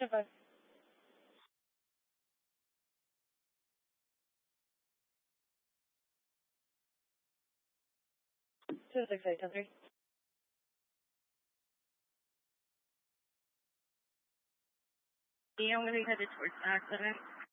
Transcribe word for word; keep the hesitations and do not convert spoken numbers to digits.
two five. two six eight ten three. Yeah, I'm going to be headed towards the accident.